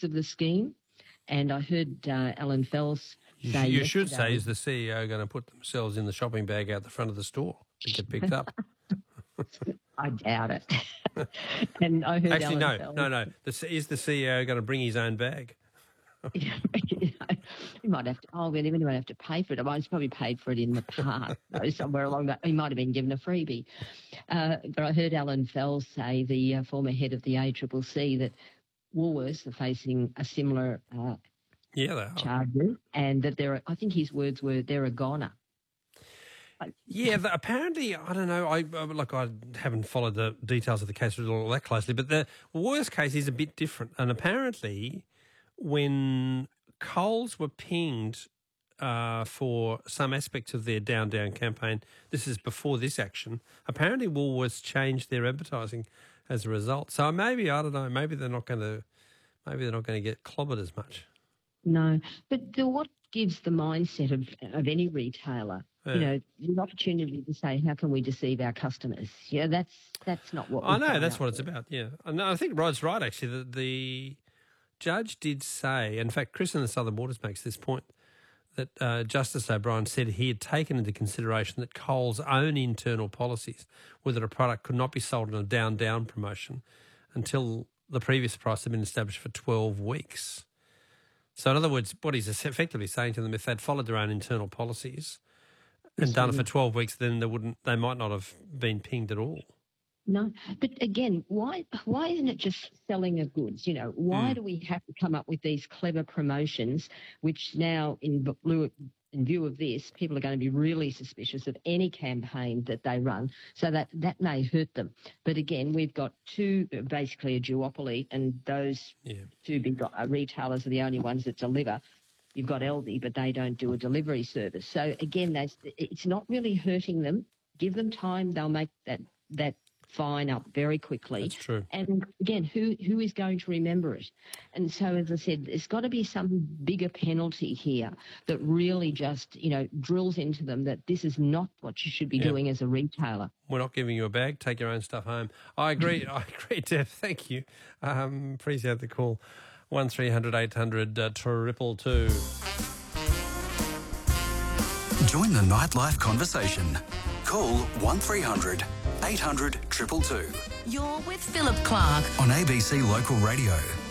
of the scheme. And I heard Alan Fells say You should yesterday- say, is the CEO going to put themselves in the shopping bag out the front of the store to get picked up? I doubt it. And I heard Actually, Alan Fells. no. Is the CEO going to bring his own bag? He might have to. Oh, well, he might have to pay for it. He's probably paid for it in the past, though, somewhere along that. He might have been given a freebie. But I heard Alan Fells say, the former head of the ACCC, that Woolworths are facing a similar charges, and that I think his words were, they're a goner. Yeah, apparently, I don't know. I haven't followed the details of the case all that closely, but the Woolworths case is a bit different. And apparently, when Coles were pinged for some aspects of their Down campaign, this is before this action, apparently Woolworths changed their advertising as a result. So maybe, I don't know, maybe they're not going to get clobbered as much. No, but what gives the mindset of any retailer, the opportunity to say, how can we deceive our customers? That's not what I know, that's what it's about, yeah. And I think Rod's right, actually. The judge did say, in fact, Chris in the Southern Waters makes this point, that Justice O'Brien said he had taken into consideration that Coles' own internal policies were that a product could not be sold in a down promotion until the previous price had been established for 12 weeks. So in other words, what he's effectively saying to them, if they'd followed their own internal policies and done it for 12 weeks, then they might not have been pinged at all. No, but again, why isn't it just selling of goods? Why do we have to come up with these clever promotions, which now in view of this, people are going to be really suspicious of any campaign that they run, so that may hurt them. But again, we've got basically a duopoly, and those two big retailers are the only ones that deliver. You've got Aldi, but they don't do a delivery service. So again, it's not really hurting them. Give them time; they'll make that fine up very quickly. That's true. And again, who is going to remember it? And so, as I said, there's got to be some bigger penalty here that really just, drills into them that this is not what you should be doing as a retailer. We're not giving you a bag. Take your own stuff home. I agree. Deb. Thank you. Appreciate the call. 1300 800 222. Join the nightlife conversation. Call 1300 800 222. You're with Philip Clark on ABC Local Radio.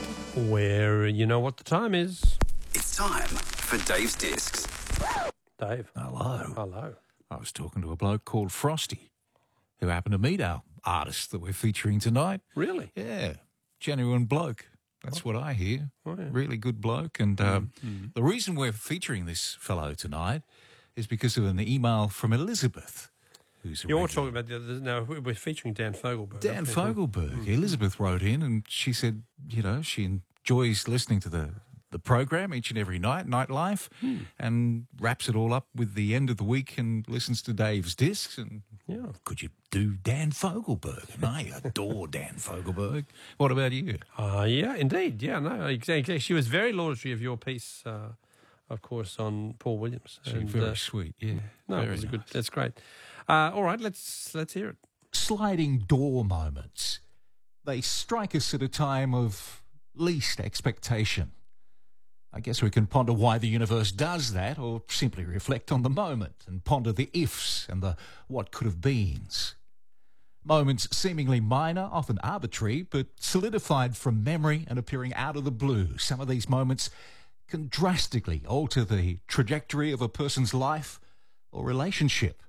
Where you know what the time is. It's time for Dave's Discs. Dave. Hello. I was talking to a bloke called Frosty, who happened to meet our artist that we're featuring tonight. Really? Yeah. Genuine bloke. That's what I hear. Oh, yeah. Really good bloke. And the reason we're featuring this fellow tonight is because of an email from Elizabeth. You're talking about we're featuring Dan Fogelberg. Dan Fogelberg. Elizabeth wrote in and she said, she enjoys listening to the program each and every night, Nightlife, and wraps it all up with the end of the week and listens to Dave's Discs. And could you do Dan Fogelberg? And I adore Dan Fogelberg. What about you? Yeah, indeed. Yeah, no, exactly. She was very laudatory of your piece, of course, on Paul Williams. She's very sweet, yeah. No, very it was nice. good. That's great. All right, let's hear it. Sliding door moments. They strike us at a time of least expectation. I guess we can ponder why the universe does that, or simply reflect on the moment and ponder the ifs and the what could have beens. Moments seemingly minor, often arbitrary, but solidified from memory and appearing out of the blue. Some of these moments can drastically alter the trajectory of a person's life or relationship.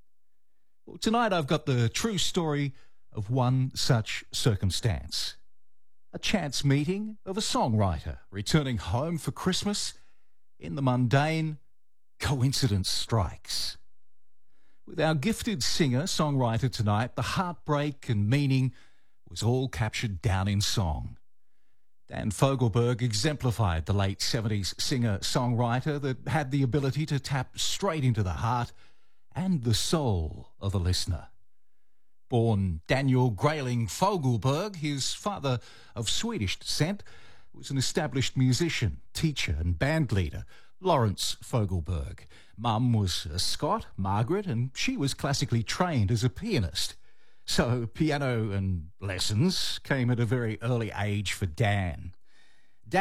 Well, tonight I've got the true story of one such circumstance. A chance meeting of a songwriter returning home for Christmas. In the mundane, coincidence strikes. With our gifted singer-songwriter tonight, the heartbreak and meaning was all captured down in song. Dan Fogelberg exemplified the late 70s singer-songwriter that had the ability to tap straight into the heart and the soul of a listener. Born Daniel Grayling Fogelberg, his father of Swedish descent was an established musician, teacher and band leader, Lawrence Fogelberg. Mum was a Scot, Margaret, and she was classically trained as a pianist. So piano and lessons came at a very early age for Dan.